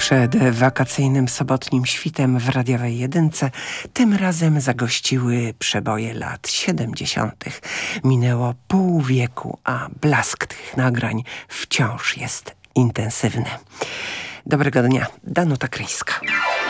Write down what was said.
Przed wakacyjnym sobotnim świtem w radiowej jedynce tym razem zagościły przeboje lat 70. Minęło pół wieku, a blask tych nagrań wciąż jest intensywny. Dobrego dnia, Danuta Kryjska.